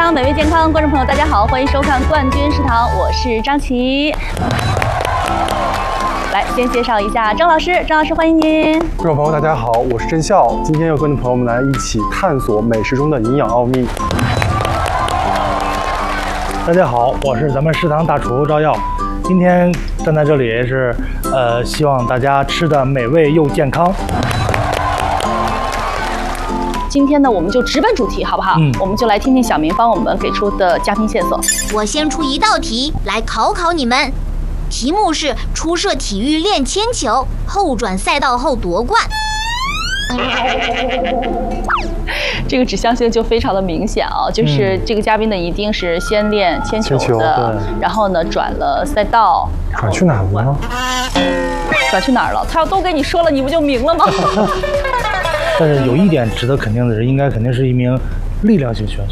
堂，美味健康，观众朋友大家好，欢迎收看冠军食堂，我是张琪。来，先介绍一下郑老师，郑老师欢迎您。 观众朋友大家好，我是郑笑，今天要跟着朋友们来一起探索美食中的营养奥秘。 大家好，我是咱们食堂大厨赵耀，今天站在这里是希望大家吃的美味又健康。 今天呢，我们就直奔主题，好不好？我们就来听听小明帮我们给出的嘉宾线索。 我先出一道题来考考你们，题目是初涉体育练铅球，后转赛道后夺冠。 这个指向性就非常的明显啊，就是这个嘉宾呢一定是先练铅球的，然后呢转了赛道， 转去哪儿了呢？ 转去哪儿了？他要都给你说了，你不就明了吗？ 但是有一点值得肯定的是，肯定是一名力量型选